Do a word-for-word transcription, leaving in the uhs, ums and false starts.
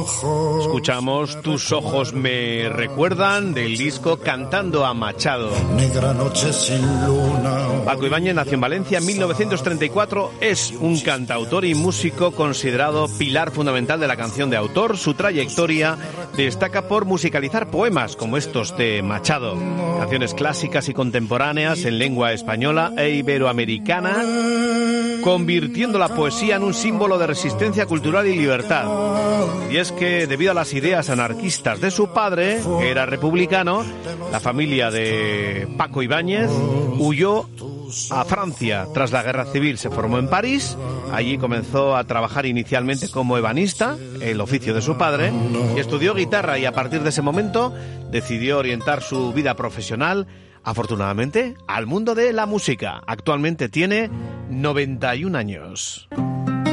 Escuchamos Tus ojos me recuerdan del disco Cantando a Machado. Negra noche sin luna. Paco Ibáñez nació en Valencia en mil novecientos treinta y cuatro. Es un cantautor y músico considerado pilar fundamental de la canción de autor. Su trayectoria destaca por musicalizar poemas como estos de Machado, canciones clásicas y contemporáneas en lengua española e iberoamericana, convirtiendo la poesía en un símbolo de resistencia cultural y libertad. Y es que, debido a las ideas anarquistas de su padre, que era republicano, la familia de Paco Ibáñez huyó a Francia tras la Guerra Civil. Se formó en París. Allí comenzó a trabajar inicialmente como ebanista, el oficio de su padre, y estudió guitarra, y a partir de ese momento decidió orientar su vida profesional, afortunadamente, al mundo de la música. Actualmente tiene noventa y un años.